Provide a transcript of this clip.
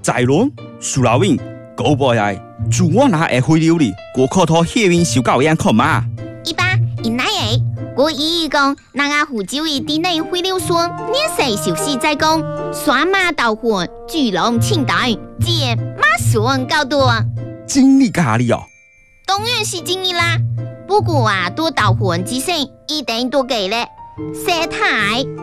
在论苏老win高博来，就我那会回流哩，我靠头血运小狗样看嘛。 一般因那个，我意讲那个湖州一地内会流说，年岁休息再讲，刷马倒混，巨龙清代，借马顺高多。 经理咖喱哦， 当然是经理啦，不过啊，多倒混之前一定多给嘞，色太。